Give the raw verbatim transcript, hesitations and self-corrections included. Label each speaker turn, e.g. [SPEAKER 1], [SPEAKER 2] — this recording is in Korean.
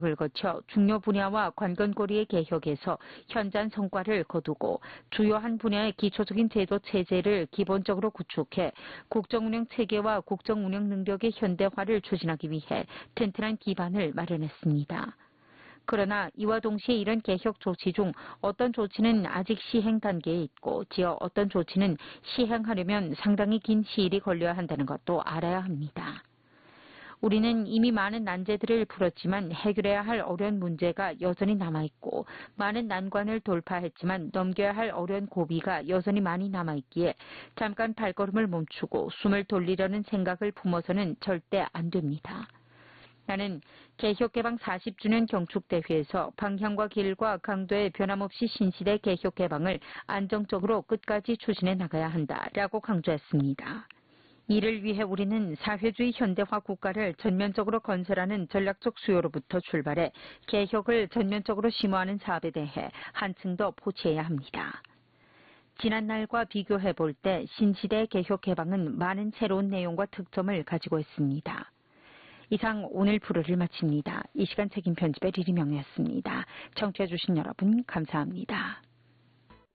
[SPEAKER 1] 을 거쳐 중요 분야와 관건고리의 개혁에서 현저한 성과를 거두고 주요한 분야의 기초적인 제도 체제를 기본적으로 구축해 국정운영 체계와 국정운영 능력의 현대화를 추진하기 위해 튼튼한 기반을 마련했습니다. 그러나 이와 동시에 이런 개혁 조치 중 어떤 조치는 아직 시행 단계에 있고 지어 어떤 조치는 시행하려면 상당히 긴 시일이 걸려야 한다는 것도 알아야 합니다. 우리는 이미 많은 난제들을 풀었지만 해결해야 할 어려운 문제가 여전히 남아있고 많은 난관을 돌파했지만 넘겨야 할 어려운 고비가 여전히 많이 남아있기에 잠깐 발걸음을 멈추고 숨을 돌리려는 생각을 품어서는 절대 안 됩니다. 나는 개혁개방 사십 주년 경축대회에서 방향과 길과 강도의 변함없이 신시대 개혁개방을 안정적으로 끝까지 추진해 나가야 한다라고 강조했습니다. 이를 위해 우리는 사회주의 현대화 국가를 전면적으로 건설하는 전략적 수요로부터 출발해 개혁을 전면적으로 심화하는 사업에 대해 한층 더 포치해야 합니다. 지난날과 비교해 볼 때 신시대 개혁 개방은 많은 새로운 내용과 특점을 가지고 있습니다. 이상 오늘 프로를 마칩니다. 이 시간 책임 편집의 리리명이었습니다. 청취해 주신 여러분 감사합니다.